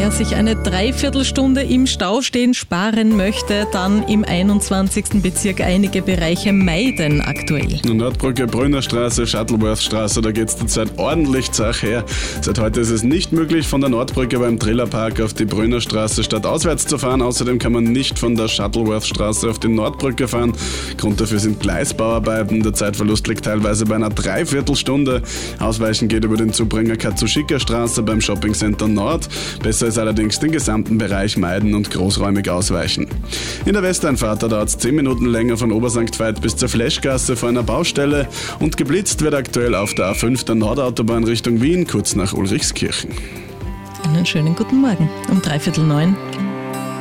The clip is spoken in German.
Wer sich eine Dreiviertelstunde im Stau stehen sparen möchte, dann im 21. Bezirk einige Bereiche meiden aktuell. Nordbrücke, Brünnerstraße, Shuttleworthstraße, da geht's zurzeit ordentlich Zach her. Seit heute ist es nicht möglich, von der Nordbrücke beim Trillerpark auf die Brünnerstraße stadtauswärts zu fahren. Außerdem kann man nicht von der Shuttleworthstraße auf die Nordbrücke fahren. Grund dafür sind Gleisbauarbeiten. Der Zeitverlust liegt teilweise bei einer Dreiviertelstunde. Ausweichen geht über den Zubringer Katsushika Straße beim Shoppingcenter Nord. Besser ist allerdings den gesamten Bereich meiden und großräumig ausweichen. In der Westeinfahrt dauert es 10 Minuten länger von Obersankt Veit bis zur Fleschgasse vor einer Baustelle und geblitzt wird aktuell auf der A5 der Nordautobahn Richtung Wien, kurz nach Ulrichskirchen. Einen schönen guten Morgen. Um 8:45